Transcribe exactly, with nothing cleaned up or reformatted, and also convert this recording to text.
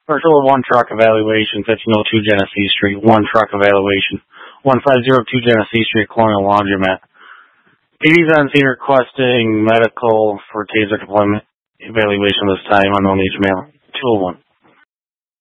For total one truck evaluation, fifteen oh two Genesee Street, one truck evaluation, one five zero two Genesee Street, Colonial Laundromat. P D's on scene requesting medical for taser deployment evaluation this time, unknown age male, two oh one.